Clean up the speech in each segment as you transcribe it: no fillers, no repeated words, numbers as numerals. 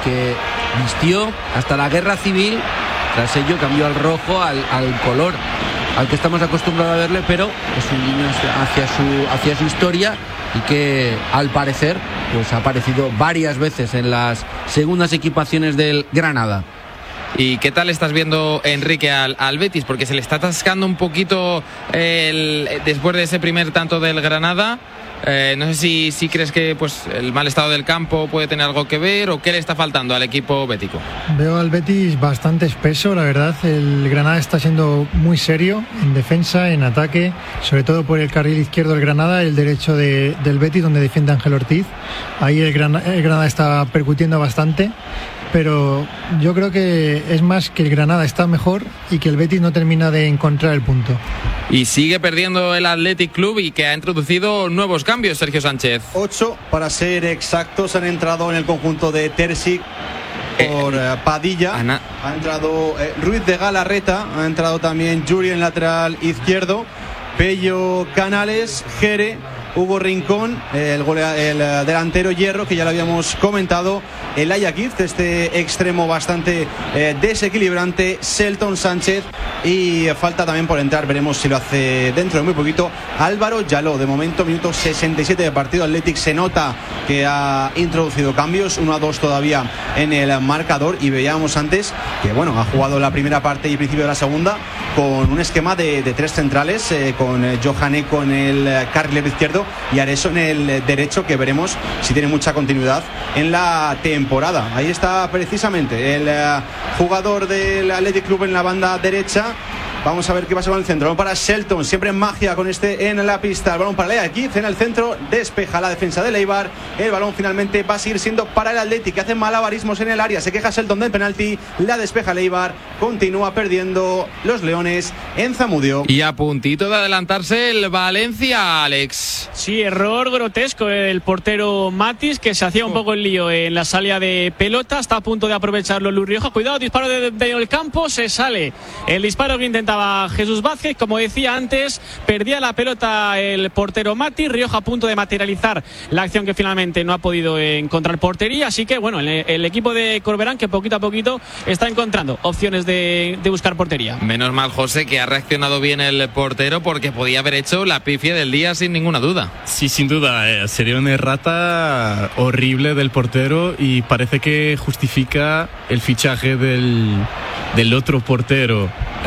que vistió hasta la guerra civil. Tras ello cambió al rojo, al color al que estamos acostumbrados a verle, pero es un guiño hacia su historia, y que al parecer pues ha aparecido varias veces en las segundas equipaciones del Granada. ¿Y qué tal estás viendo, Enrique, al Betis? Porque se le está atascando un poquito después de ese primer tanto del Granada. No sé si crees que pues el mal estado del campo puede tener algo que ver, o qué le está faltando al equipo bético. Veo al Betis bastante espeso, la verdad. El Granada está siendo muy serio en defensa, en ataque, sobre todo por el carril izquierdo del Granada, el derecho del Betis, donde defiende Ángel Ortiz. Ahí el Granada está percutiendo bastante, pero yo creo que es más que el Granada está mejor y que el Betis no termina de encontrar el punto. Y sigue perdiendo el Athletic Club, y que ha introducido nuevos cambios, Sergio Sánchez. 8, para ser exactos, han entrado en el conjunto de Terzic por Padilla. Ha entrado Ruiz de Galarreta, ha entrado también Yuri en lateral izquierdo, Pello Canales, Jere, Hugo Rincón, el delantero Hierro, que ya lo habíamos comentado, el Ayaquiz, este extremo bastante desequilibrante, Selton Sánchez, y falta también por entrar, veremos si lo hace dentro de muy poquito, Álvaro Yaló. De momento, minuto 67 de partido. Athletic se nota que ha introducido cambios, 1-2 todavía en el marcador, y veíamos antes que bueno, ha jugado la primera parte y principio de la segunda con un esquema de 3 centrales, con Johaneko en el carril izquierdo y Areso en el derecho, que veremos si tiene mucha continuidad en la temporada. Ahí está precisamente el jugador del Athletic Club en la banda derecha. Vamos a ver qué pasa con el centro. Balón para Selton, siempre en magia con este en la pista. El balón para Leaquiz en el centro, despeja la defensa de Leibar. El balón finalmente va a seguir siendo para el Athletic, que hace malabarismos en el área. Se queja Selton del penalti, la despeja Leibar. Continúa perdiendo los Leones en Zamudio. Y a puntito de adelantarse el Valencia, Alex. Sí, error grotesco el portero Matis, que se hacía un poco el lío en la salida de pelota. Está a punto de aprovecharlo Luis Rioja. Cuidado, disparo del campo, se sale. El disparo que intentaba Jesús Vázquez, como decía antes, perdía la pelota el portero Matis. Rioja a punto de materializar la acción, que finalmente no ha podido encontrar portería. Así que bueno, el equipo de Corberán, que poquito a poquito está encontrando opciones de buscar portería. Menos mal, José, que ha reaccionado bien el portero, porque podía haber hecho la pifia del día sin ninguna duda. Sí, sin duda, sería una errata horrible del portero, y parece que justifica el fichaje del otro portero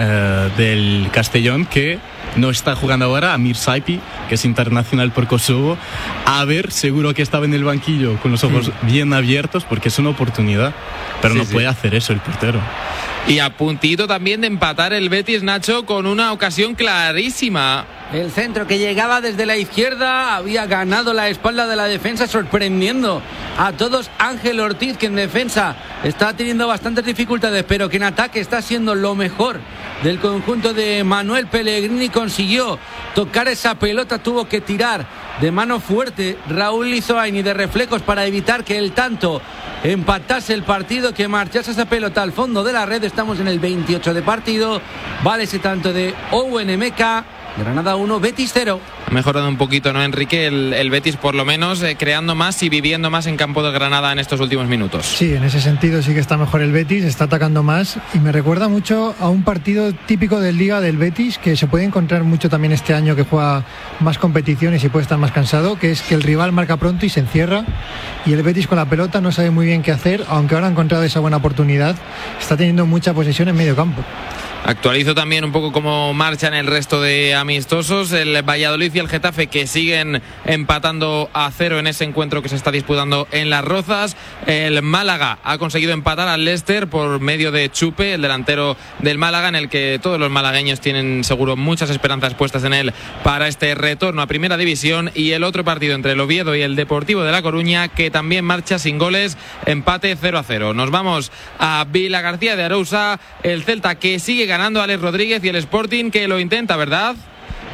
del Castellón, que no está jugando ahora, Amir Saipi, que es internacional por Kosovo. A ver, seguro que estaba en el banquillo con los ojos bien abiertos, porque es una oportunidad, pero no puede hacer eso el portero. Y a puntito también de empatar el Betis, Nacho, con una ocasión clarísima. El centro que llegaba desde la izquierda había ganado la espalda de la defensa, sorprendiendo a todos. Ángel Ortiz, que en defensa está teniendo bastantes dificultades, pero que en ataque está siendo lo mejor del conjunto de Manuel Pellegrini. Consiguió tocar esa pelota, tuvo que tirar de mano fuerte Raúl Lizoain y de reflejos para evitar que el tanto empatase el partido, que marchase esa pelota al fondo de la red. Estamos en el 28 de partido, vale ese tanto de Owen Emeka. Granada 1, Betis 0. Ha mejorado un poquito, ¿no, Enrique? El Betis, por lo menos, creando más y viviendo más en campo de Granada en estos últimos minutos. Sí, en ese sentido sí que está mejor el Betis, está atacando más, y me recuerda mucho a un partido típico del Liga del Betis, que se puede encontrar mucho también este año, que juega más competiciones y puede estar más cansado, que es que el rival marca pronto y se encierra, y el Betis con la pelota no sabe muy bien qué hacer, aunque ahora ha encontrado esa buena oportunidad. Está teniendo mucha posesión en medio campo. Actualizo también un poco cómo marchan el resto de amistosos. El Valladolid y el Getafe, que siguen empatando a 0 en ese encuentro que se está disputando en Las Rozas. El Málaga ha conseguido empatar al Leicester por medio de Chupe, el delantero del Málaga, en el que todos los malagueños tienen seguro muchas esperanzas puestas en él para este retorno a Primera División. Y el otro partido entre el Oviedo y el Deportivo de La Coruña, que también marcha sin goles, empate 0-0. Nos vamos a Vilagarcía de Arousa, el Celta, que sigue ganando a Alex Rodríguez, y el Sporting, que lo intenta, ¿verdad?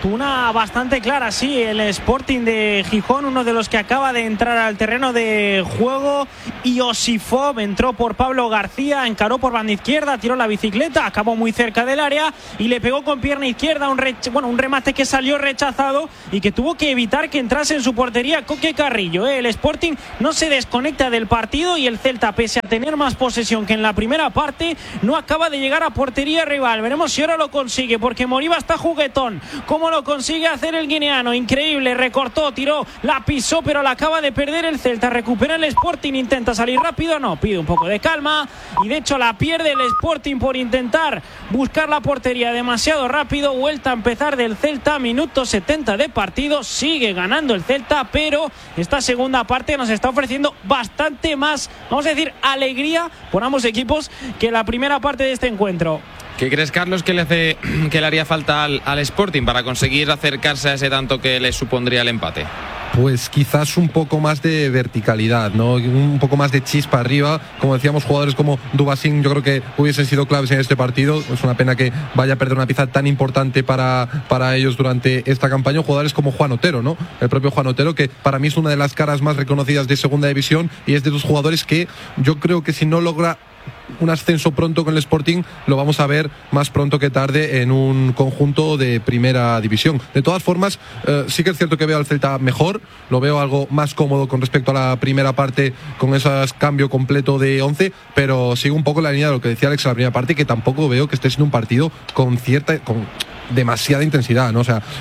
Una bastante clara, sí, el Sporting de Gijón, uno de los que acaba de entrar al terreno de juego. Iosifov entró por Pablo García, encaró por banda izquierda, tiró la bicicleta, acabó muy cerca del área y le pegó con pierna izquierda un remate que salió rechazado y que tuvo que evitar que entrase en su portería Coque Carrillo. El Sporting no se desconecta del partido y el Celta, pese a tener más posesión que en la primera parte, no acaba de llegar a portería rival. Veremos si ahora lo consigue, porque Moriba está juguetón. ¿Cómo lo consigue hacer el guineano? Increíble, recortó, tiró, la pisó, pero la acaba de perder el Celta. Recupera el Sporting, intenta salir rápido, no, pide un poco de calma y de hecho la pierde el Sporting por intentar buscar la portería demasiado rápido. Vuelta a empezar del Celta, minuto 70 de partido, sigue ganando el Celta, pero esta segunda parte nos está ofreciendo bastante más, vamos a decir, alegría por ambos equipos que la primera parte de este encuentro. ¿Qué crees, Carlos, que le haría falta al Sporting para conseguir acercarse a ese tanto que le supondría el empate? Pues quizás un poco más de verticalidad, ¿no? Un poco más de chispa arriba. Como decíamos, jugadores como Dubasín yo creo que hubiesen sido claves en este partido. Es una pena que vaya a perder una pieza tan importante para ellos durante esta campaña. Jugadores como Juan Otero, ¿no? El propio Juan Otero, que para mí es una de las caras más reconocidas de segunda división y es de esos jugadores que yo creo que si no logra un ascenso pronto con el Sporting, lo vamos a ver más pronto que tarde en un conjunto de primera división. De todas formas, sí que es cierto que veo al Celta mejor, lo veo algo más cómodo con respecto a la primera parte, con ese cambio completo de 11, pero sigo un poco la línea de lo que decía Alex en la primera parte, que tampoco veo que esté siendo un partido con demasiada intensidad, ¿no? O sea,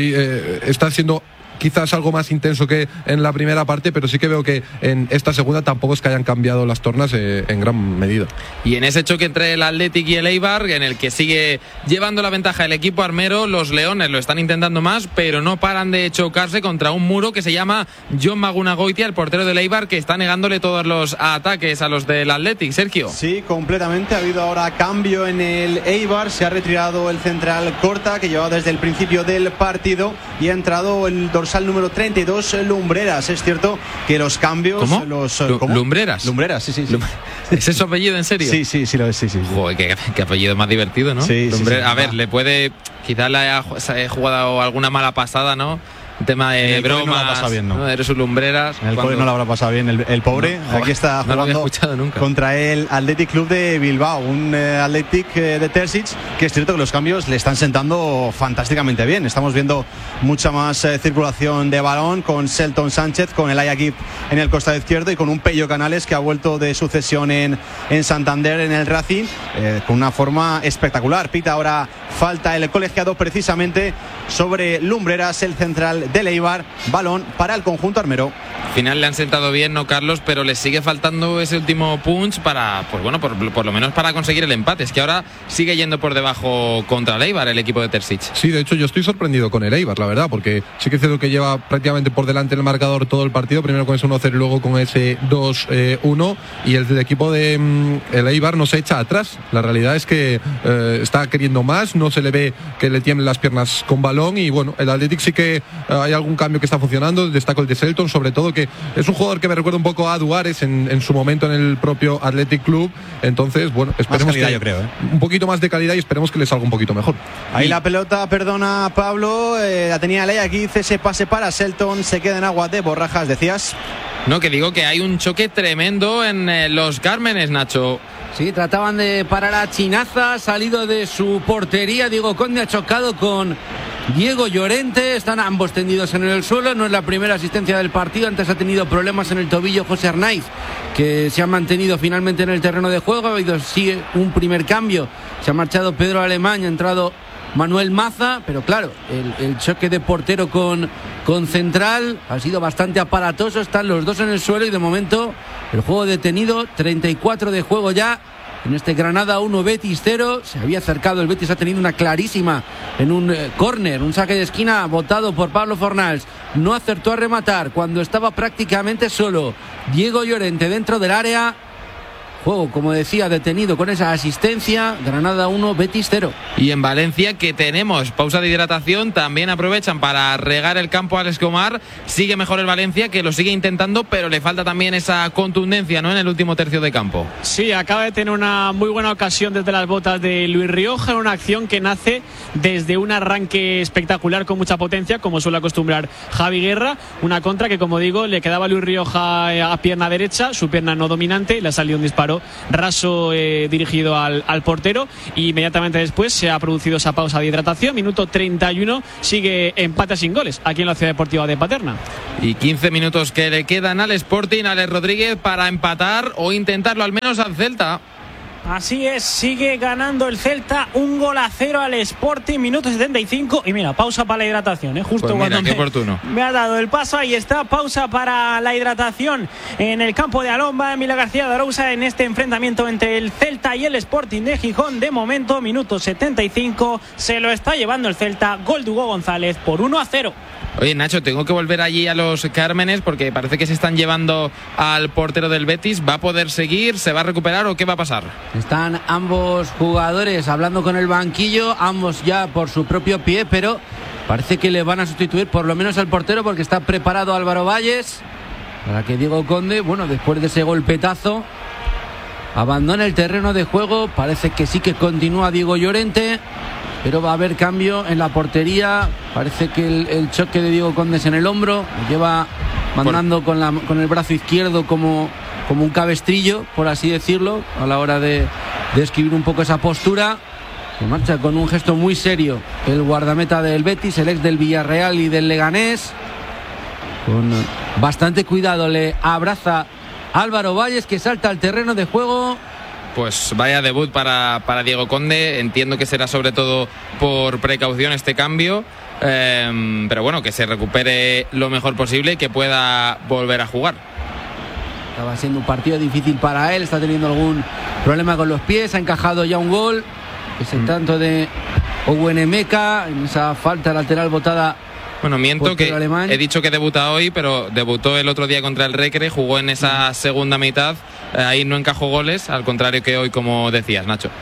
está siendo quizás algo más intenso que en la primera parte, pero sí que veo que en esta segunda tampoco es que hayan cambiado las tornas en gran medida. Y en ese choque entre el Athletic y el Eibar, en el que sigue llevando la ventaja el equipo armero, los leones lo están intentando más, pero no paran de chocarse contra un muro que se llama Jon Magunagoitia, el portero del Eibar, que está negándole todos los ataques a los del Athletic. Sergio. Sí, completamente. Ha habido ahora cambio en el Eibar. Se ha retirado el central Corta, que llevaba desde el principio del partido, y ha entrado el dorsal número 32, Lumbreras. Es cierto que los cambios... ¿Cómo? ¿Lumbreras? Lumbreras, sí. ¿Es ese apellido en serio? Sí, lo es, sí. Joder, qué apellido más divertido, ¿no? Sí. A ver, le puede... Quizás le haya jugado alguna mala pasada, ¿no? Un tema de bromas, no la pasa bien, ¿no? Eres sus Lumbreras. En el cole no la habrá pasado bien el pobre. Aquí está jugando contra el Athletic Club de Bilbao, un Athletic de Terzic, que es cierto que los cambios le están sentando fantásticamente bien. Estamos viendo mucha más circulación de balón con Selton Sánchez, con el Ayakip en el costado izquierdo y con un Pello Canales que ha vuelto de sucesión en Santander, en el Racing, con una forma espectacular. Pita ahora falta el colegiado precisamente sobre Lumbreras, el central del Eibar. Balón para el conjunto armero. Al final le han sentado bien, ¿no, Carlos? Pero le sigue faltando ese último punch para, pues bueno, por lo menos para conseguir el empate. Es que ahora sigue yendo por debajo contra el Eibar, el equipo de Terzic. Sí, de hecho yo estoy sorprendido con el Eibar, la verdad, porque sí que es cierto que lleva prácticamente por delante el marcador todo el partido, primero con ese 1-0 y luego con ese 2-1, y el equipo de el Eibar no se echa atrás. La realidad es que está queriendo más, no se le ve que le tiemblen las piernas con balón, y bueno, el Athletic sí que hay algún cambio que está funcionando. Destaco el de Selton, sobre todo, que es un jugador que me recuerda un poco a Duares en su momento en el propio Athletic Club. Entonces, bueno, esperemos calidad, que yo creo, un poquito más de calidad, y esperemos que le salga un poquito mejor. Ahí la pelota, perdona Pablo, la tenía Ley aquí, ese pase para Selton, se queda en agua de Borrajas, decías. No, que digo que hay un choque tremendo en los Cármenes, Nacho. Sí, trataban de parar a Chinaza, salido de su portería. Diego Conde ha chocado con Diego Llorente, están ambos tendidos en el suelo. No es la primera asistencia del partido, antes ha tenido problemas en el tobillo José Arnaiz, que se ha mantenido finalmente en el terreno de juego. Ha habido sí un primer cambio, se ha marchado Pedro Alemán, ha entrado Manuel Maza, pero claro, el choque de portero con Central ha sido bastante aparatoso. Están los dos en el suelo y de momento el juego detenido. 34 de juego ya en este Granada 1 Betis 0. Se había acercado el Betis, ha tenido una clarísima en un córner, un saque de esquina botado por Pablo Fornals. No acertó a rematar cuando estaba prácticamente solo Diego Llorente dentro del área. Juego, como decía, detenido con esa asistencia. Granada 1, Betis 0. Y en Valencia, que tenemos pausa de hidratación, también aprovechan para regar el campo a Alex Gomar. Sigue mejor el Valencia, que lo sigue intentando, pero le falta también esa contundencia, ¿no?, en el último tercio de campo. Sí, acaba de tener una muy buena ocasión desde las botas de Luis Rioja, una acción que nace desde un arranque espectacular con mucha potencia, como suele acostumbrar Javi Guerra. Una contra que, como digo, le quedaba a Luis Rioja a pierna derecha, su pierna no dominante, le ha salido un disparo raso dirigido al portero, y inmediatamente después se ha producido esa pausa de hidratación. Minuto 31, sigue empate sin goles aquí en la Ciudad Deportiva de Paterna. Y 15 minutos que le quedan al Sporting, Alex Rodríguez, para empatar o intentarlo al menos al Celta. Así es, sigue ganando el Celta 1-0 al Sporting, minuto 75. Y mira, pausa para la hidratación, justo pues mira, cuando me ha dado el paso. Ahí está, pausa para la hidratación en el campo de Alomba. Emilia García de Arousa en este enfrentamiento entre el Celta y el Sporting de Gijón. De momento, minuto 75, se lo está llevando el Celta. Gol de Hugo González por 1-0. Oye, Nacho, tengo que volver allí a los Cármenes porque parece que se están llevando al portero del Betis. ¿Va a poder seguir? ¿Se va a recuperar o qué va a pasar? Están ambos jugadores hablando con el banquillo, ambos ya por su propio pie, pero parece que le van a sustituir por lo menos al portero, porque está preparado Álvaro Valles para que Diego Conde, bueno, después de ese golpetazo, abandone el terreno de juego. Parece que sí que continúa Diego Llorente, pero va a haber cambio en la portería. Parece que el choque de Diego Conde es en el hombro, lo lleva mandando con el brazo izquierdo como un cabestrillo, por así decirlo, a la hora de describir un poco esa postura. Se marcha con un gesto muy serio el guardameta del Betis, el ex del Villarreal y del Leganés. Con bastante cuidado le abraza Álvaro Valles, que salta al terreno de juego. Pues vaya debut para Diego Conde. Entiendo que será sobre todo por precaución este cambio, pero bueno, que se recupere lo mejor posible y que pueda volver a jugar. Estaba siendo un partido difícil para él, está teniendo algún problema con los pies, ha encajado ya un gol, ese tanto de Owen Emeka, en esa falta lateral botada. Bueno, miento que alemán. He dicho que debuta hoy, pero debutó el otro día contra el Recre, jugó en esa segunda mitad, ahí no encajó goles, al contrario que hoy, como decías, Nacho.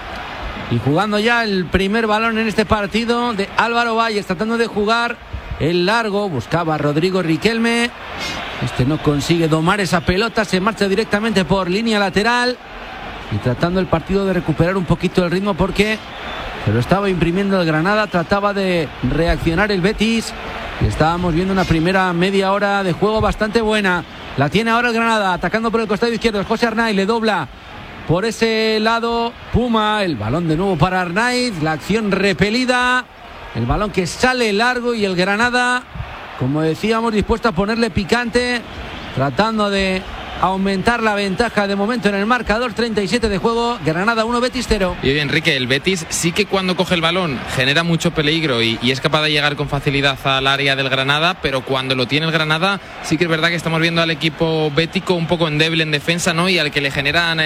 Y jugando ya el primer balón en este partido de Álvaro Valles, tratando de jugar el largo, buscaba a Rodrigo Riquelme. Este no consigue domar esa pelota, se marcha directamente por línea lateral y tratando el partido de recuperar un poquito el ritmo, porque se lo estaba imprimiendo el Granada, trataba de reaccionar el Betis y estábamos viendo una primera media hora de juego bastante buena. La tiene ahora el Granada, atacando por el costado izquierdo, José Arnaiz le dobla por ese lado Puma, el balón de nuevo para Arnaiz, la acción repelida, el balón que sale largo y el Granada, como decíamos, dispuesto a ponerle picante, tratando de aumentar la ventaja de momento en el marcador. 37 de juego, Granada 1, Betis 0. Y oye, Enrique, el Betis sí que cuando coge el balón genera mucho peligro y es capaz de llegar con facilidad al área del Granada, pero cuando lo tiene el Granada sí que es verdad que estamos viendo al equipo bético un poco endeble en defensa, ¿no? Y al que le generan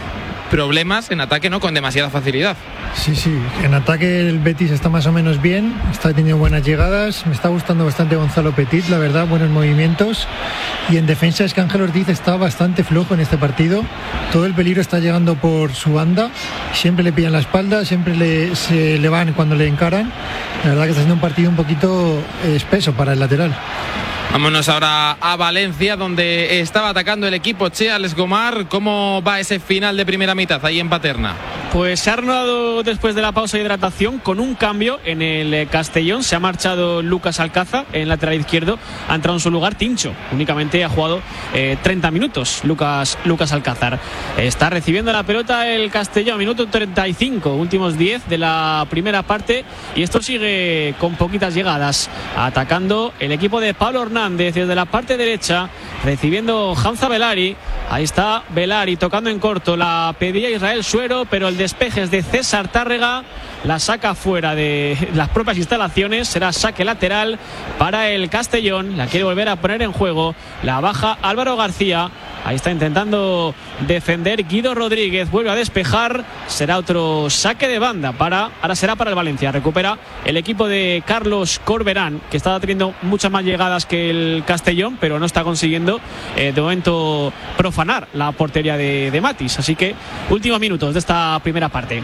problemas en ataque, ¿no?, con demasiada facilidad. Sí, en ataque el Betis está más o menos bien, está teniendo buenas llegadas, me está gustando bastante Gonzalo Petit, la verdad, buenos movimientos, y en defensa es que Ángel Ortiz está bastante flojo en este partido, todo el peligro está llegando por su banda, siempre le pillan la espalda, siempre se le van cuando le encaran, la verdad que está siendo un partido un poquito espeso para el lateral. Vámonos ahora a Valencia, donde estaba atacando el equipo Che, Alex Gomar. ¿Cómo va ese final de primera mitad ahí en Paterna? Pues se ha reanudado después de la pausa de hidratación con un cambio en el Castellón. Se ha marchado Lucas Alcázar en lateral izquierdo, ha entrado en su lugar Tincho. Únicamente ha jugado 30 minutos Lucas Alcázar. Está recibiendo la pelota el Castellón, minuto 35, últimos 10 de la primera parte, y esto sigue con poquitas llegadas. Atacando el equipo de Pablo Hernández desde la parte derecha, recibiendo Hamza Belari. Ahí está Belari tocando en corto, la pedía Israel Suero, pero el despeje es de César Tárrega, la saca fuera de las propias instalaciones, será saque lateral para el Castellón, la quiere volver a poner en juego, la baja Álvaro García, Ahí está intentando defender Guido Rodríguez. Vuelve a despejar. Será otro saque de banda. Ahora será para el Valencia. Recupera el equipo de Carlos Corberán, que estaba teniendo muchas más llegadas que el Castellón, pero no está consiguiendo de momento profanar la portería de Matis. Así que últimos minutos de esta primera parte.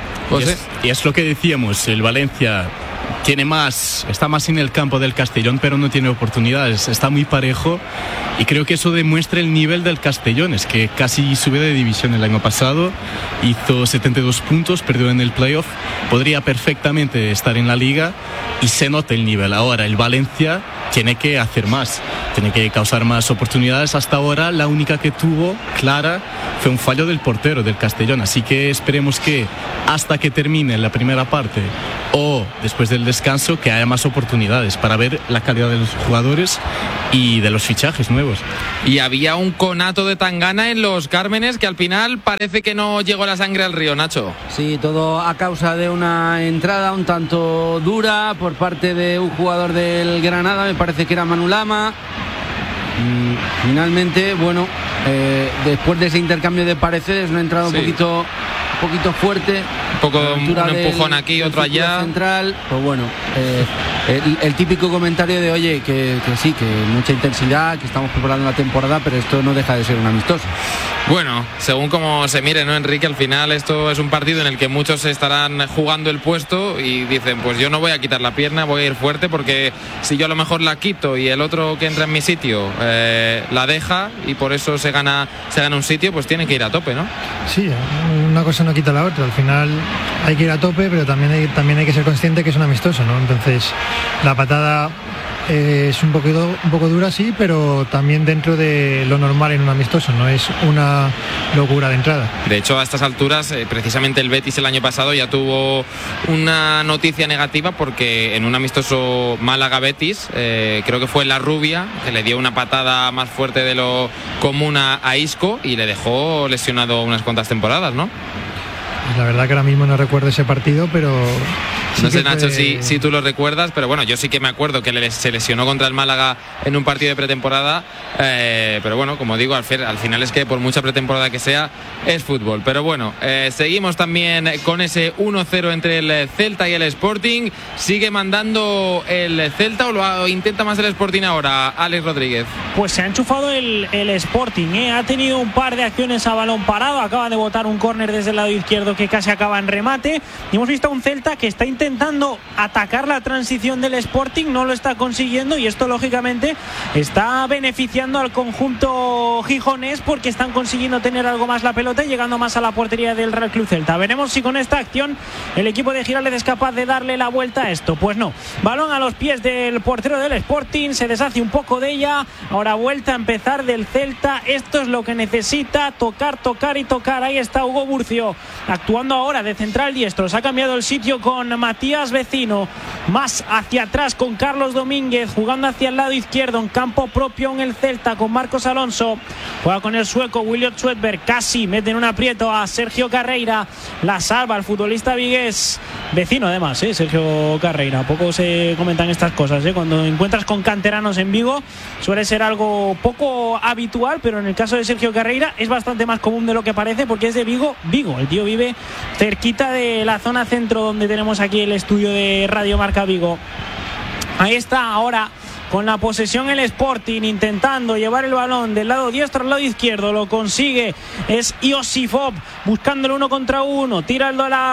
Y es lo que decíamos, el Valencia está más en el campo del Castellón, pero no tiene oportunidades, está muy parejo, y creo que eso demuestra el nivel del Castellón. Es que casi sube de división el año pasado, hizo 72 puntos, perdió en el playoff, podría perfectamente estar en la liga, y se nota el nivel. Ahora el Valencia tiene que hacer más, tiene que causar más oportunidades. Hasta ahora la única que tuvo clara fue un fallo del portero del Castellón, así que esperemos que hasta que termine la primera parte o después del descanso que haya más oportunidades para ver la calidad de los jugadores y de los fichajes nuevos. Y había un conato de Tangana en los Cármenes que al final parece que no llegó la sangre al río, Nacho. Sí, todo a causa de una entrada un tanto dura por parte de un jugador del Granada, me parece que era Manu Lama. Finalmente, bueno, después de ese intercambio de pareceres, una entrada un poquito fuerte, un empujón aquí, otro allá central, pues bueno, el típico comentario de oye, que sí, que mucha intensidad, que estamos preparando la temporada, pero esto no deja de ser un amistoso. Bueno, según como se mire, ¿no, Enrique? Al final esto es un partido en el que muchos estarán jugando el puesto y dicen, pues yo no voy a quitar la pierna, voy a ir fuerte, porque si yo a lo mejor la quito y el otro que entra en mi sitio la deja y por eso se gana un sitio, pues tiene que ir a tope, ¿no? Sí, una cosa no quita la otra. Al final hay que ir a tope, pero también hay que ser consciente que es un amistoso, ¿no? Entonces la patada es un poco dura, sí, pero también dentro de lo normal en un amistoso, no es una locura de entrada. De hecho, a estas alturas, precisamente el Betis el año pasado ya tuvo una noticia negativa, porque en un amistoso Málaga-Betis, creo que fue La Rubia, que le dio una patada más fuerte de lo común a Isco y le dejó lesionado unas cuantas temporadas, ¿no? La verdad que ahora mismo no recuerdo ese partido, pero... No sé, Nacho, si tú lo recuerdas, pero bueno, yo sí que me acuerdo que se lesionó contra el Málaga en un partido de pretemporada, pero bueno, como digo, al final es que por mucha pretemporada que sea, es fútbol. Pero bueno, seguimos también con ese 1-0 entre el Celta y el Sporting. ¿Sigue mandando el Celta o lo intenta más el Sporting ahora, Alex Rodríguez? Pues se ha enchufado el Sporting, ha tenido un par de acciones a balón parado, acaba de botar un córner desde el lado izquierdo que casi acaba en remate, y hemos visto a un Celta que está intentando atacar la transición del Sporting, no lo está consiguiendo, y esto lógicamente está beneficiando al conjunto gijonés, porque están consiguiendo tener algo más la pelota y llegando más a la portería del Real Club Celta. Veremos si con esta acción el equipo de Giraldez es capaz de darle la vuelta a esto. Pues no, balón a los pies del portero del Sporting, se deshace un poco de ella, ahora vuelta a empezar del Celta. Esto es lo que necesita, tocar y tocar. Ahí está Hugo Burcio actuando ahora de central diestro, se ha cambiado el sitio con Matías Vecino, más hacia atrás con Carlos Domínguez, jugando hacia el lado izquierdo en campo propio en el Celta con Marcos Alonso, juega con el sueco William Schwedberg, casi mete en un aprieto a Sergio Carreira, la salva el futbolista vigués, vecino además, Sergio Carreira. Poco se comentan estas cosas, cuando encuentras con canteranos en Vigo suele ser algo poco habitual, pero en el caso de Sergio Carreira es bastante más común de lo que parece, porque es de Vigo, el tío vive cerquita de la zona centro donde tenemos aquí el estudio de Radio Marca Vigo. Ahí está ahora con la posesión el Sporting, intentando llevar el balón del lado diestro al lado izquierdo, lo consigue, es Iosifov buscando el 1 contra 1, tira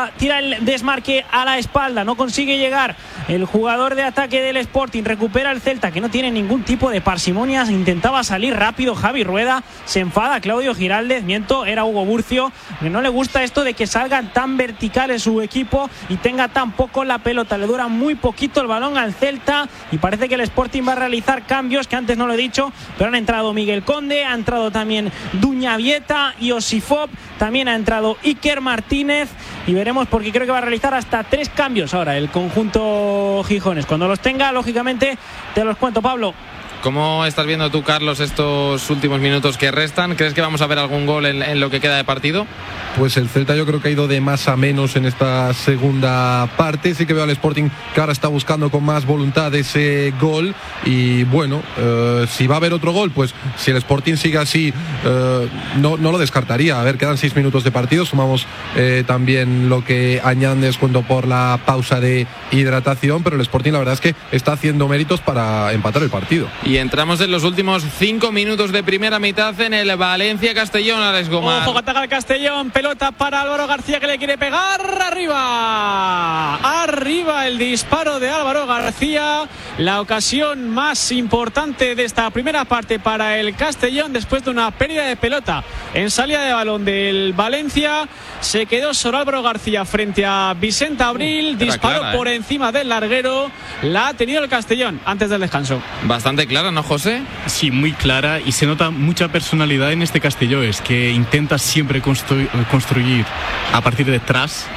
el desmarque a la espalda, no consigue llegar el jugador de ataque del Sporting, recupera el Celta, que no tiene ningún tipo de parsimonias, intentaba salir rápido Javi Rueda, se enfada Claudio Giraldez, miento, era Hugo Burcio, que no le gusta esto de que salgan tan verticales su equipo y tenga tan poco la pelota, le dura muy poquito el balón al Celta, y parece que el Sporting va a realizar cambios, que antes no lo he dicho, pero han entrado Miguel Conde, ha entrado también Duñavieta y Osifov, también ha entrado Iker Martínez, y veremos, porque creo que va a realizar hasta 3 cambios ahora el conjunto gijones. Cuando los tenga, lógicamente te los cuento, Pablo. ¿Cómo estás viendo tú, Carlos, estos últimos minutos que restan? ¿Crees que vamos a ver algún gol en lo que queda de partido? Pues el Celta yo creo que ha ido de más a menos en esta segunda parte. Sí que veo al Sporting que ahora está buscando con más voluntad ese gol. Y bueno, si va a haber otro gol, pues si el Sporting sigue así, no lo descartaría. A ver, quedan 6 minutos de partido. Sumamos también lo que añaden descuento por la pausa de hidratación. Pero el Sporting la verdad es que está haciendo méritos para empatar el partido. Y entramos en los últimos 5 minutos de primera mitad en el Valencia-Castellón, Alex Gomar. Ojo, que ataca el Castellón, pelota para Álvaro García, que le quiere pegar. Arriba el disparo de Álvaro García, la ocasión más importante de esta primera parte para el Castellón, después de una pérdida de pelota en salida de balón del Valencia. Se quedó solo Álvaro García frente a Vicente Abril, disparó clara, por encima del larguero. La ha tenido el Castellón antes del descanso. Bastante clara, ¿no, José? Sí, muy clara, y se nota mucha personalidad en este Castellón, es que intenta siempre construir a partir de atrás.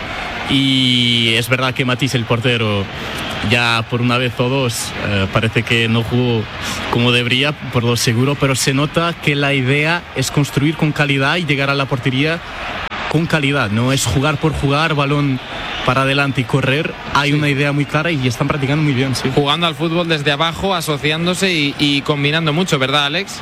Y es verdad que Matís, el portero, ya por una vez o dos parece que no jugó como debería, por lo seguro, pero se nota que la idea es construir con calidad y llegar a la portería con calidad, no es jugar por jugar, balón para adelante y correr. Hay una idea muy clara y están practicando muy bien. Sí. Jugando al fútbol desde abajo, asociándose y combinando mucho, ¿verdad, Alex?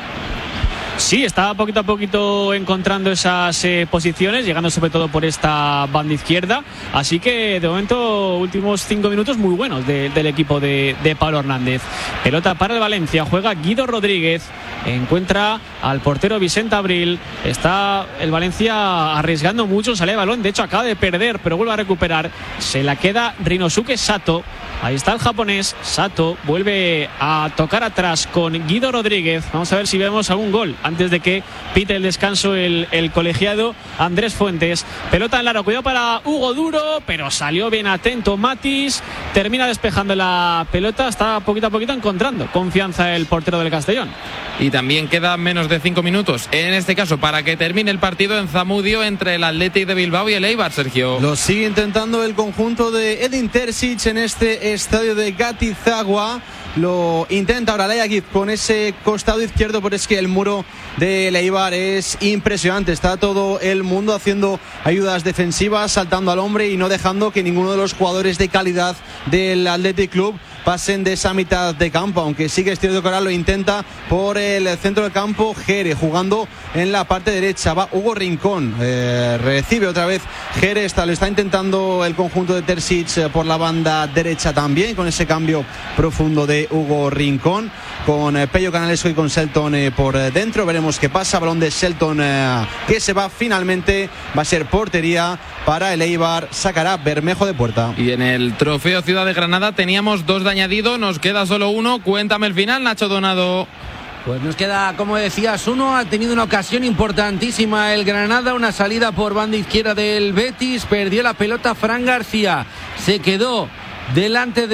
Sí, está poquito a poquito encontrando esas posiciones, llegando sobre todo por esta banda izquierda. Así que de momento, últimos 5 minutos muy buenos del equipo de Pablo Hernández. Pelota para el Valencia, juega Guido Rodríguez, encuentra al portero Vicente Abril. Está el Valencia arriesgando mucho, sale de balón, de hecho acaba de perder, pero vuelve a recuperar. Se la queda Rinosuke Sato. Ahí está el japonés, Sato vuelve a tocar atrás con Guido Rodríguez. Vamos a ver si vemos algún gol antes de que pite el descanso el colegiado Andrés Fuentes. Pelota en largo, cuidado para Hugo Duro, pero salió bien atento Matís. Termina despejando la pelota, está poquito a poquito encontrando confianza el portero del Castellón. Y también quedan menos de 5 minutos, en este caso, para que termine el partido en Zamudio entre el Athletic de Bilbao y el Eibar, Sergio. Lo sigue intentando el conjunto de Edin Terzic en este estadio de Gatizagua. Lo intenta ahora Leagif con ese costado izquierdo, pero es que el muro de Eibar es impresionante. Está todo el mundo haciendo ayudas defensivas, saltando al hombre y no dejando que ninguno de los jugadores de calidad del Athletic Club pasen de esa mitad de campo, aunque sí que Estío Coral lo intenta por el centro del campo. Jere jugando en la parte derecha, va Hugo Rincón, recibe otra vez Jere, lo está intentando el conjunto de Terzic por la banda derecha también, con ese cambio profundo de Hugo Rincón, con Pello Canales y con Shelton por dentro. Veremos qué pasa, balón de Shelton que se va finalmente, va a ser portería para el Eibar, sacará Bermejo de puerta. Y en el trofeo Ciudad de Granada teníamos 2 de añadido, nos queda solo 1. Cuéntame el final, Nacho Donado. Pues nos queda, como decías, 1. Ha tenido una ocasión importantísima el Granada, una salida por banda izquierda del Betis, perdió la pelota Fran García, se quedó delante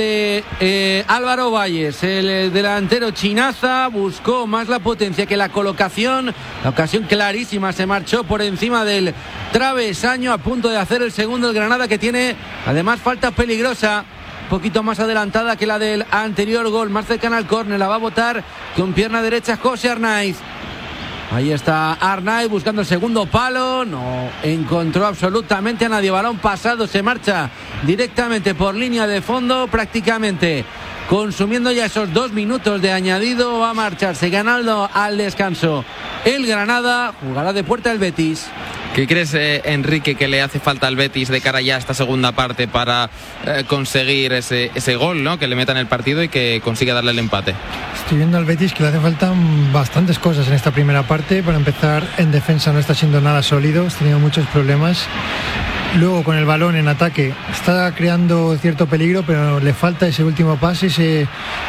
de Álvaro Valles, el delantero chinaza, buscó más la potencia que la colocación. La ocasión clarísima, se marchó por encima del travesaño, a punto de hacer el segundo el Granada, que tiene además falta peligrosa, un poquito más adelantada que la del anterior gol, más cercana al córner. La va a botar con pierna derecha José Arnaiz. Ahí está Arnaiz buscando el segundo palo, no encontró absolutamente a nadie, balón pasado, se marcha directamente por línea de fondo, prácticamente consumiendo ya esos 2 minutos de añadido. Va a marcharse ganando al descanso el Granada, jugará de puerta el Betis. ¿Qué crees, Enrique, que le hace falta al Betis de cara ya a esta segunda parte para conseguir ese gol, ¿no?, que le meta en el partido y que consiga darle el empate? Estoy viendo al Betis que le hace falta bastantes cosas en esta primera parte. Para empezar, en defensa no está siendo nada sólido, está teniendo muchos problemas. Luego, con el balón en ataque, está creando cierto peligro, pero le falta ese último pase,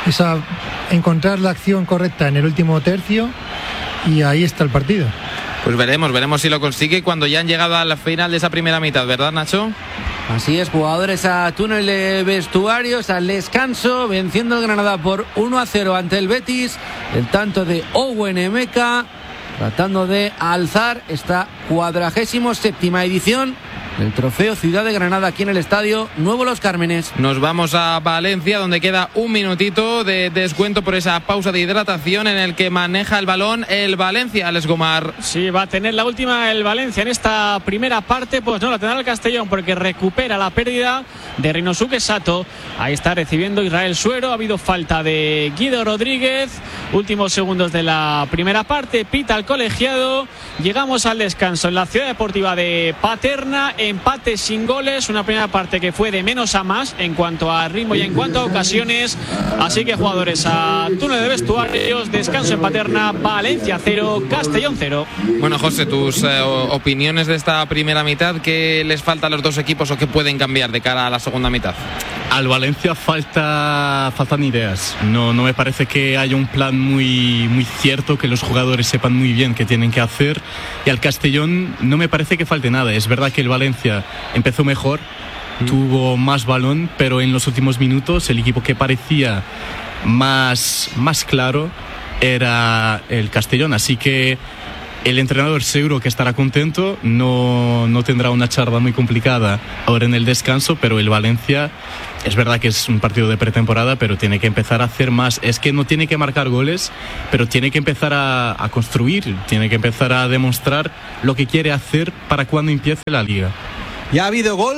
encontrar la acción correcta en el último tercio, y ahí está el partido. Pues veremos si lo consigue cuando ya han llegado a la final de esa primera mitad, ¿verdad, Nacho? Así es, jugadores a túnel de vestuarios, al descanso, venciendo el Granada por 1-0 ante el Betis. El tanto de Owen Emeka, tratando de alzar esta 47ª edición el trofeo Ciudad de Granada aquí en el estadio Nuevo Los Cármenes. Nos vamos a Valencia, donde queda un minutito de descuento por esa pausa de hidratación en el que maneja el balón el Valencia, Alex Gomar. Sí, va a tener la última el Valencia en esta primera parte, pues no la tendrá el Castellón porque recupera la pérdida de Rinosuke Sato. Ahí está recibiendo Israel Suero, ha habido falta de Guido Rodríguez, últimos segundos de la primera parte, pita el colegiado, llegamos al descanso en la Ciudad Deportiva de Paterna, empate sin goles, una primera parte que fue de menos a más en cuanto a ritmo y en cuanto a ocasiones, así que jugadores a túnel de vestuarios, descanso en Paterna, Valencia 0, Castellón 0. Bueno, José, tus opiniones de esta primera mitad, ¿qué les falta a los dos equipos o qué pueden cambiar de cara a la segunda mitad? Al Valencia faltan ideas. No me parece que haya un plan muy cierto, que los jugadores sepan muy bien qué tienen que hacer. Y al Castellón no me parece que falte nada. Es verdad que el Valencia empezó mejor, tuvo más balón, pero en los últimos minutos el equipo que parecía más claro era el Castellón. Así que el entrenador seguro que estará contento, no tendrá una charla muy complicada ahora en el descanso, pero el Valencia, es verdad que es un partido de pretemporada, pero tiene que empezar a hacer más. Es que no tiene que marcar goles, pero tiene que empezar a construir, tiene que empezar a demostrar lo que quiere hacer para cuando empiece la liga. Ya ha habido gol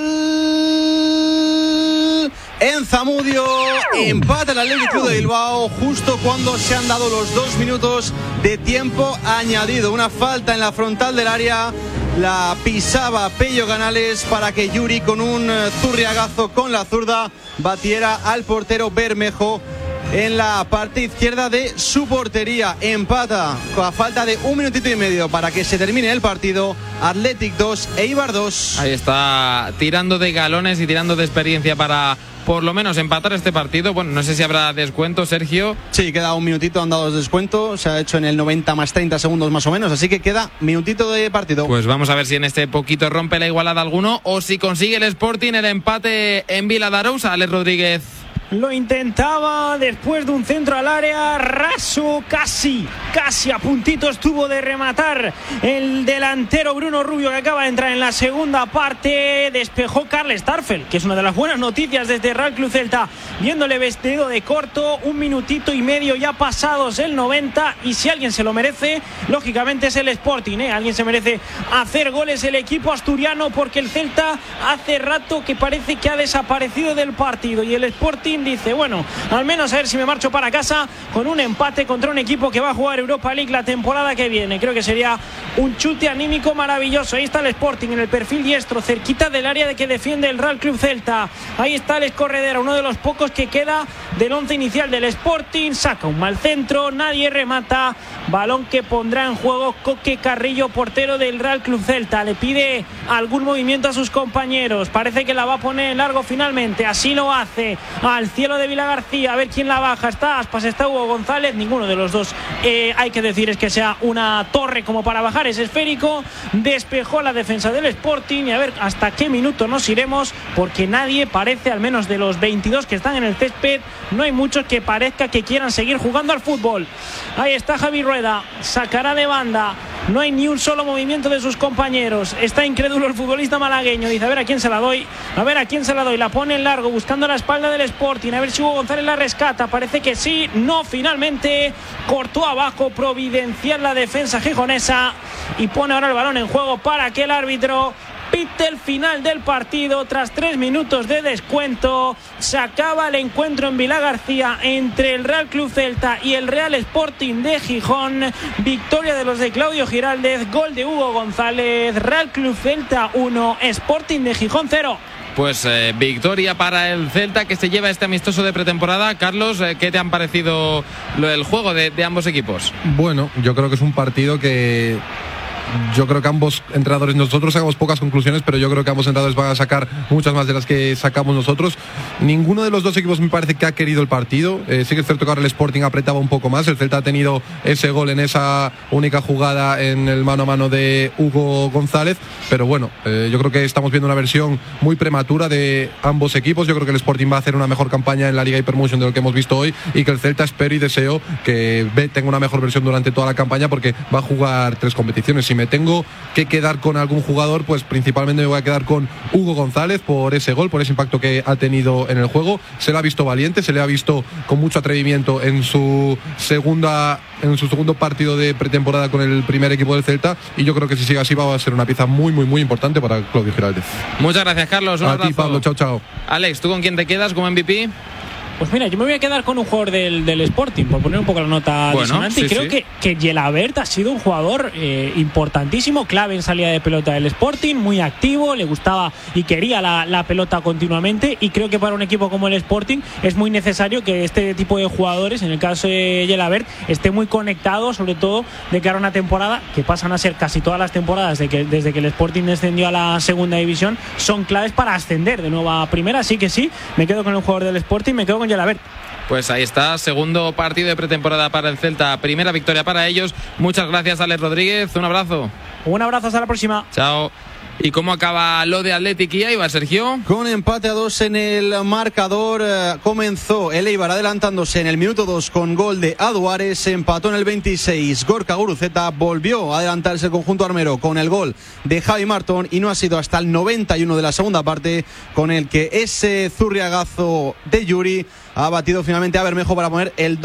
en Zamudio, empata el Athletic Club de Bilbao justo cuando se han dado los 2 minutos de tiempo añadido. Una falta en la frontal del área, la pisaba Pello Canales para que Yuri con un zurriagazo con la zurda batiera al portero Bermejo en la parte izquierda de su portería. Empata a falta de 1 minutito y medio para que se termine el partido. Athletic 2, Eibar 2. Ahí está, tirando de galones y tirando de experiencia para por lo menos empatar este partido. Bueno, no sé si habrá descuento, Sergio. Sí, queda 1 minutito, han dado descuento. Se ha hecho en el 90 más 30 segundos más o menos, así que queda minutito de partido. Pues vamos a ver si en este poquito rompe la igualada alguno o si consigue el Sporting el empate en Vila de Arousa. Alex Rodríguez. Lo intentaba después de un centro al área, raso, casi a puntito estuvo de rematar el delantero Bruno Rubio, que acaba de entrar en la segunda parte. Despejó Carles Tarfel, que es una de las buenas noticias desde Real Club Celta, viéndole vestido de corto. 1 minutito y medio ya pasados el 90, y si alguien se lo merece, lógicamente es el Sporting, Alguien se merece hacer goles, el equipo asturiano, porque el Celta hace rato que parece que ha desaparecido del partido, y el Sporting dice, bueno, al menos a ver si me marcho para casa con un empate contra un equipo que va a jugar Europa League la temporada que viene. Creo que sería un chute anímico maravilloso. Ahí está el Sporting en el perfil diestro, cerquita del área de que defiende el Real Club Celta. Ahí está el Escorredera, uno de los pocos que queda del once inicial del Sporting. Saca un mal centro, nadie remata. Balón que pondrá en juego Coque Carrillo, portero del Real Club Celta. Le pide algún movimiento a sus compañeros. Parece que la va a poner en largo finalmente. Así lo hace. Al cielo de Vila García, a ver quién la baja. Está Aspas, está Hugo González. Ninguno de los dos, hay que decir, es que sea una torre como para bajar. Es esférico. Despejó la defensa del Sporting, y a ver hasta qué minuto nos iremos, porque nadie parece, al menos de los 22 que están en el césped, no hay muchos que parezca que quieran seguir jugando al fútbol. Ahí está Javi Rueda, sacará de banda. No hay ni un solo movimiento de sus compañeros. Está incrédulo el futbolista malagueño. Dice, a ver a quién se la doy. La pone en largo, buscando la espalda del Sporting. A ver si Hugo González la rescata. Parece que sí. No, finalmente cortó abajo. Providencial la defensa gijonesa. Y pone ahora el balón en juego para que el árbitro pite el final del partido. Tras 3 minutos de descuento, se acaba el encuentro en Vila García entre el Real Club Celta y el Real Sporting de Gijón. Victoria de los de Claudio Giraldez, gol de Hugo González. Real Club Celta 1, Sporting de Gijón 0. Pues victoria para el Celta, que se lleva este amistoso de pretemporada. Carlos, ¿qué te han parecido el juego de ambos equipos? Bueno, yo creo que es un partido que... Yo creo que ambos entrenadores, nosotros sacamos pocas conclusiones, pero yo creo que ambos entrenadores van a sacar muchas más de las que sacamos nosotros. Ninguno de los dos equipos me parece que ha querido el partido. Sí que es cierto que ahora el Sporting apretaba un poco más. El Celta ha tenido ese gol en esa única jugada en el mano a mano de Hugo González, pero bueno, yo creo que estamos viendo una versión muy prematura de ambos equipos. Yo creo que el Sporting va a hacer una mejor campaña en la Liga Hypermotion de lo que hemos visto hoy, y que el Celta, espero y deseo que tenga una mejor versión durante toda la campaña, porque va a jugar 3 competiciones. si me tengo que quedar con algún jugador, pues principalmente me voy a quedar con Hugo González por ese gol, por ese impacto que ha tenido en el juego. Se le ha visto valiente, se le ha visto con mucho atrevimiento en su segundo partido de pretemporada con el primer equipo del Celta, y yo creo que si sigue así va a ser una pieza muy muy muy importante para Claudio Giraldez. Muchas gracias, Carlos. Un abrazo. A ti, Pablo. Chao, chao. Alex, ¿tú con quién te quedas como MVP? Pues mira, yo me voy a quedar con un jugador del Sporting, por poner un poco la nota disonante. Sí, y creo que Gelabert ha sido un jugador importantísimo, clave en salida de pelota del Sporting, muy activo, le gustaba y quería la pelota continuamente, y creo que para un equipo como el Sporting es muy necesario que este tipo de jugadores, en el caso de Gelabert, esté muy conectado, sobre todo de cara a una temporada que pasan a ser casi todas las temporadas desde que el Sporting descendió a la segunda división, son claves para ascender de nuevo a primera. Así que sí, me quedo con el jugador del Sporting, me quedo con Gelabert. Pues ahí está, segundo partido de pretemporada para el Celta, primera victoria para ellos. Muchas gracias, Alex Rodríguez, un abrazo. Un abrazo, hasta la próxima. Chao. ¿Y cómo acaba lo de Athletic y Eibar, Sergio? Con empate a 2 en el marcador. Comenzó el Eibar adelantándose en el minuto 2 con gol de Aduares. Se empató en el 26. Gorka Guruceta volvió a adelantarse el conjunto armero con el gol de Javi Martón, y no ha sido hasta el 91 de la segunda parte con el que ese zurriagazo de Yuri ha batido finalmente a Bermejo para poner el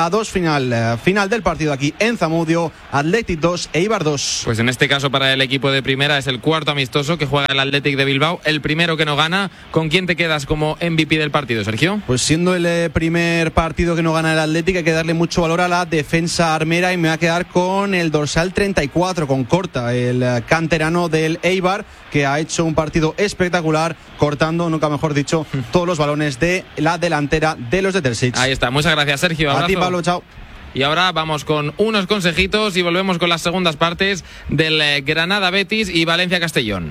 2-2 final del partido aquí en Zamudio. Athletic 2, Eibar 2. Pues en este caso para el equipo de primera es el cuarto amistoso que juega el Athletic de Bilbao, el primero que no gana. ¿Con quién te quedas como MVP del partido, Sergio? Pues siendo el primer partido que no gana el Athletic, hay que darle mucho valor a la defensa armera, y me voy a quedar con el dorsal 34, con Corta, el canterano del Eibar, que ha hecho un partido espectacular, cortando, nunca mejor dicho, todos los balones de la delantera de los de Terzic. Ahí está, muchas gracias, Sergio. Abrazo. A ti, Pablo, chao. Y ahora vamos con unos consejitos y volvemos con las segundas partes del Granada Betis y Valencia Castellón.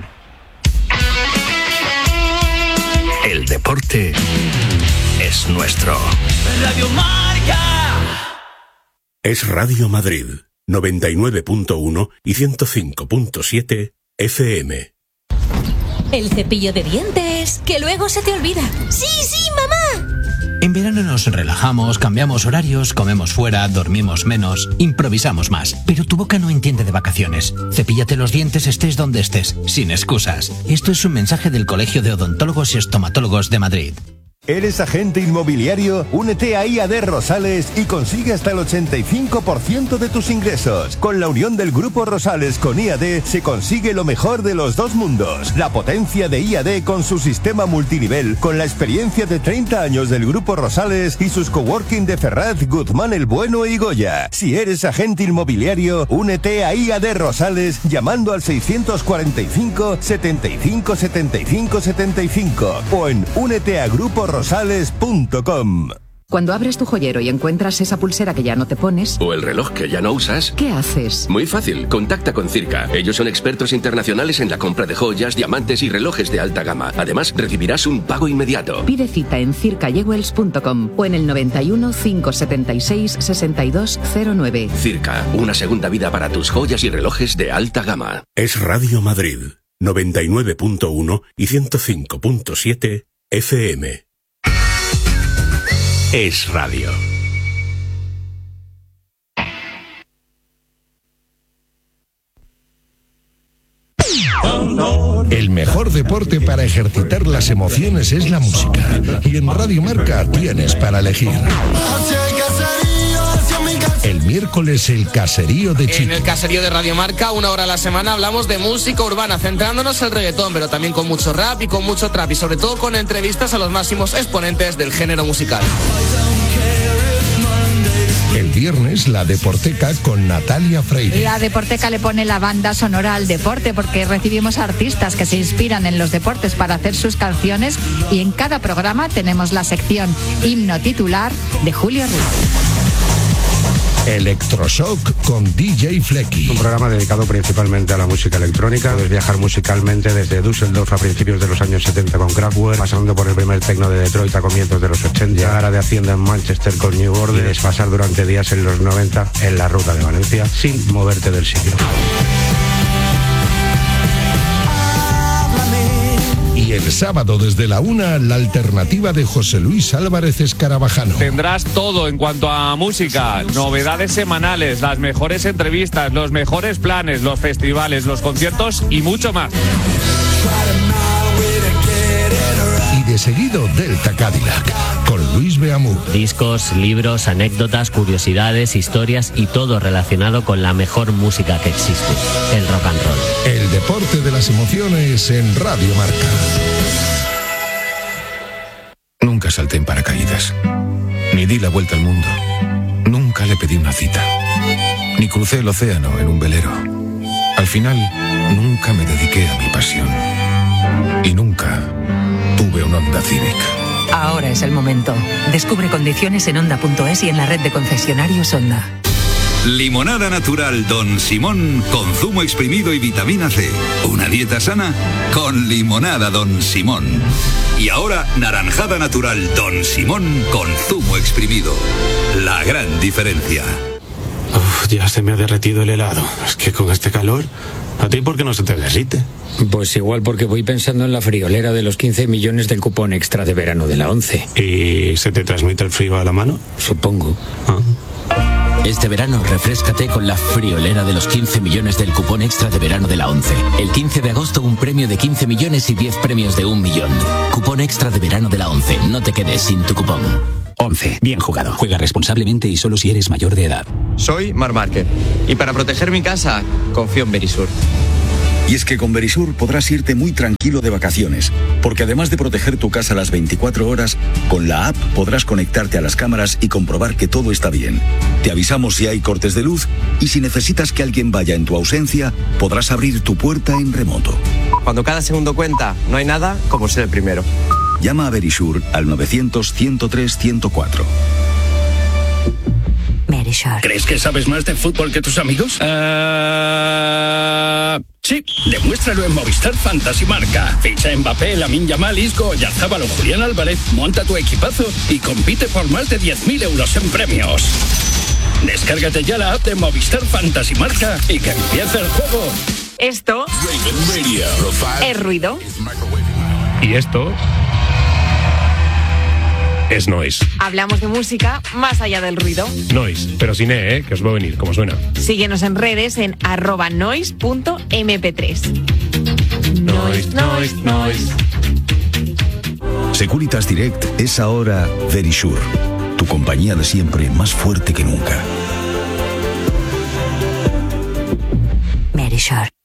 El deporte es nuestro. Radio Marca. Es Radio Madrid, 99.1 y 105.7 FM. El cepillo de dientes, que luego se te olvida. ¡Sí, sí, mamá! En verano nos relajamos, cambiamos horarios, comemos fuera, dormimos menos, improvisamos más. Pero tu boca no entiende de vacaciones. Cepíllate los dientes estés donde estés, sin excusas. Esto es un mensaje del Colegio de Odontólogos y Estomatólogos de Madrid. ¿Eres agente inmobiliario? Únete a IAD Rosales y consigue hasta el 85% de tus ingresos. Con la unión del Grupo Rosales con IAD se consigue lo mejor de los dos mundos. La potencia de IAD con su sistema multinivel, con la experiencia de 30 años del Grupo Rosales y sus coworking de Ferraz, Guzmán el Bueno y Goya. Si eres agente inmobiliario, únete a IAD Rosales llamando al 645 75 75 75 o en úneteagruporoSales.com. Cuando abres tu joyero y encuentras esa pulsera que ya no te pones, o el reloj que ya no usas, ¿qué haces? Muy fácil, contacta con Circa. Ellos son expertos internacionales en la compra de joyas, diamantes y relojes de alta gama. Además, recibirás un pago inmediato. Pide cita en circajewels.com o en el 91 576 6209. Circa, una segunda vida para tus joyas y relojes de alta gama. Es Radio Madrid, 99.1 y 105.7 FM. Es radio. El mejor deporte para ejercitar las emociones es la música. Y en Radio Marca tienes para elegir. El miércoles el caserío de Chiqui. En el caserío de Radio Marca, 1 hora a la semana, hablamos de música urbana, centrándonos en el reggaetón, pero también con mucho rap y con mucho trap, y sobre todo con entrevistas a los máximos exponentes del género musical. El viernes la Deporteca con Natalia Freire. La Deporteca le pone la banda sonora al deporte, porque recibimos artistas que se inspiran en los deportes para hacer sus canciones, y en cada programa tenemos la sección Himno Titular de Julio Ruiz. Electroshock con DJ Flecky. Un programa dedicado principalmente a la música electrónica. Puedes viajar musicalmente desde Düsseldorf a principios de los años 70 con Kraftwerk, pasando por el primer techno de Detroit a comienzos de los 80, llegar a de Hacienda en Manchester con New Order y desfasar durante días en los 90 en la ruta de Valencia sin moverte del sitio. Y el sábado desde la 1, la alternativa de José Luis Álvarez Escarabajano. Tendrás todo en cuanto a música, novedades semanales, las mejores entrevistas, los mejores planes, los festivales, los conciertos y mucho más. Y de seguido Delta Cadillac, con Luis Beamú. Discos, libros, anécdotas, curiosidades, historias y todo relacionado con la mejor música que existe, el rock and roll. El deporte de las emociones en Radio Marca. Nunca salté en paracaídas, ni di la vuelta al mundo, nunca le pedí una cita, ni crucé el océano en un velero. Al final, nunca me dediqué a mi pasión. Y nunca tuve un Honda Civic. Ahora es el momento. Descubre condiciones en Honda.es y en la red de concesionarios Honda. Limonada natural Don Simón con zumo exprimido y vitamina C. Una dieta sana con limonada Don Simón. Y ahora naranjada natural Don Simón con zumo exprimido. La gran diferencia. Uf, ya se me ha derretido el helado. Es que con este calor, ¿a ti por qué no se te derrite? Pues igual porque voy pensando en la friolera de los 15 millones del cupón extra de verano de la 11. ¿Y se te transmite el frío a la mano? Supongo. Este verano refréscate con la friolera de los 15 millones del cupón extra de verano de la 11. El 15 de agosto un premio de 15 millones y 10 premios de 1 millón. Cupón extra de verano de la 11. No te quedes sin tu cupón. 11. Bien jugado. Juega responsablemente y solo si eres mayor de edad. Soy Marc Márquez y para proteger mi casa confío en Verisur. Y es que con Verisur podrás irte muy tranquilo de vacaciones, porque además de proteger tu casa las 24 horas, con la app podrás conectarte a las cámaras y comprobar que todo está bien. Te avisamos si hay cortes de luz y si necesitas que alguien vaya en tu ausencia, podrás abrir tu puerta en remoto. Cuando cada segundo cuenta, no hay nada como ser el primero. Llama a Verisur al 900-103-104. ¿Crees que sabes más de fútbol que tus amigos? Sí, demuéstralo en Movistar Fantasy Marca. Ficha a Mbappé, Lamine Yamal, Isco, Oyarzabal o Julián Álvarez, monta tu equipazo y compite por más de 10.000 euros en premios. Descárgate ya la app de Movistar Fantasy Marca y que empiece el juego. Esto es ruido. Y esto es noise. Hablamos de música más allá del ruido. Noise, pero sin E, que os va a venir, como suena. Síguenos en redes en @noise.mp3. Noise. Securitas Direct es ahora Verisur, tu compañía de siempre más fuerte que nunca. Verisur.